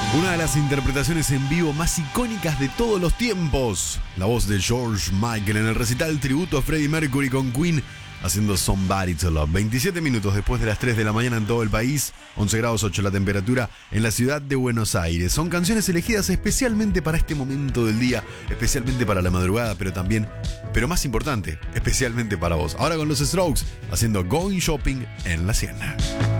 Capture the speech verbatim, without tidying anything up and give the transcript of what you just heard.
Una de las interpretaciones en vivo más icónicas de todos los tiempos. La voz de George Michael en el recital tributo a Freddie Mercury con Queen haciendo Somebody to Love. veintisiete minutos después de las tres de la mañana en todo el país, once grados ocho la temperatura en la ciudad de Buenos Aires. Son canciones elegidas especialmente para este momento del día, especialmente para la madrugada, pero también, pero más importante, especialmente para vos. Ahora con los Strokes haciendo Going Shopping en la Siena.